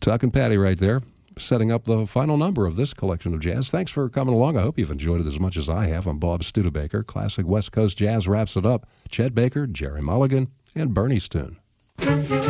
Tuck and Patty right there, setting up the final number of this collection of jazz. Thanks for coming along. I hope you've enjoyed it as much as I have. I'm Bob Studebaker. Classic West Coast Jazz wraps it up. Chet Baker, Jerry Mulligan, and Bernie's tune.